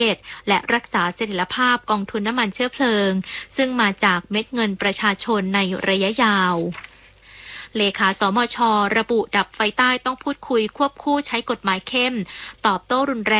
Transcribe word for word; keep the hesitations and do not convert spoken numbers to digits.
และรักษาเสถียรภาพกองทุนน้ำมันเชื้อเพลิงซึ่งมาจากเม็ดเงินประชาชนในระยะยาวเลขาสมช.ระบุดับไฟใต้ต้องพูดคุยควบคู่ใช้กฎหมายเข้มตอบโต้รุนแรง